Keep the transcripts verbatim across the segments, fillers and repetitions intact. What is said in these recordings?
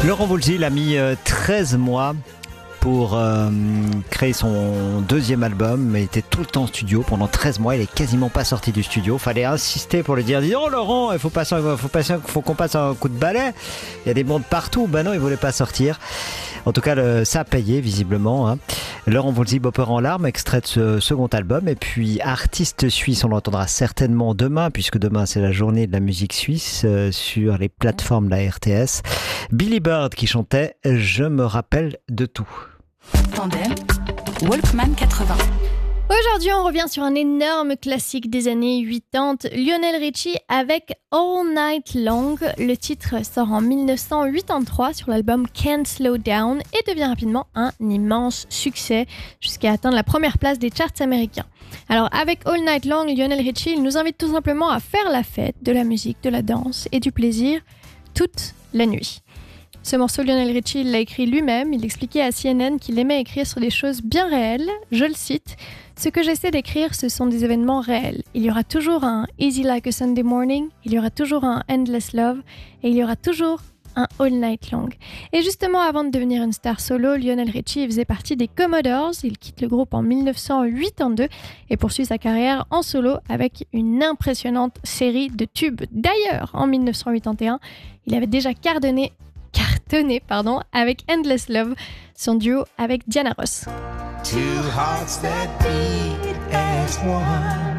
Laurent Voulzy, il a mis euh, treize mois pour euh, créer son deuxième album, mais il était tout le temps en studio. Pendant treize mois, il est quasiment pas sorti du studio. Fallait insister pour lui dire, dis donc Laurent, il faut, passer, faut, passer, faut qu'on passe un coup de balai. Il y a des mondes partout. Ben non, il voulait pas sortir. En tout cas, le, ça a payé visiblement. Hein. Laurent Voulzy, Bopper en larmes, extrait de ce second album. Et puis, artiste suisse, on l'entendra certainement demain, puisque demain c'est la journée de la musique suisse euh, sur les plateformes de la R T S. Billy Bird qui chantait « Je me rappelle de tout ». Tandem, Walkman quatre-vingts. Aujourd'hui, on revient sur un énorme classique des années quatre-vingt-dix, Lionel Richie avec All Night Long. Le titre sort en dix-neuf cent quatre-vingt-treize sur l'album Can't Slow Down et devient rapidement un immense succès jusqu'à atteindre la première place des charts américains. Alors avec All Night Long, Lionel Richie il nous invite tout simplement à faire la fête de la musique, de la danse et du plaisir toute la nuit. Ce morceau, Lionel Richie il l'a écrit lui-même. Il expliquait à C N N qu'il aimait écrire sur des choses bien réelles. Je le cite, « Ce que j'essaie d'écrire, ce sont des événements réels. Il y aura toujours un Easy Like a Sunday Morning, il y aura toujours un Endless Love, et il y aura toujours un All Night Long. » Et justement, avant de devenir une star solo, Lionel Richie faisait partie des Commodores. Il quitte le groupe en dix-neuf cent quatre-vingt-deux et poursuit sa carrière en solo avec une impressionnante série de tubes. D'ailleurs, en dix-neuf cent quatre-vingt-un, il avait déjà cartonné cartonné pardon, avec Endless Love, son duo avec Diana Ross. Two hearts that beat as one.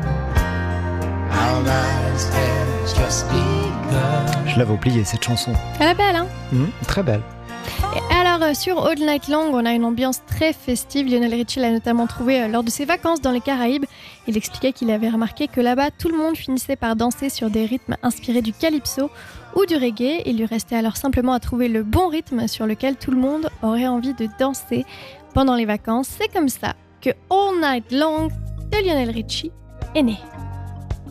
Our lives have just begun. Je l'avais oublié cette chanson. Elle est belle, hein Mmh, très belle. Et alors, euh, sur All Night Long, on a une ambiance très festive. Lionel Richie l'a notamment trouvé euh, lors de ses vacances dans les Caraïbes. Il expliquait qu'il avait remarqué que là-bas, tout le monde finissait par danser sur des rythmes inspirés du calypso ou du reggae. Il lui restait alors simplement à trouver le bon rythme sur lequel tout le monde aurait envie de danser pendant les vacances. C'est comme ça que All Night Long de Lionel Richie est né.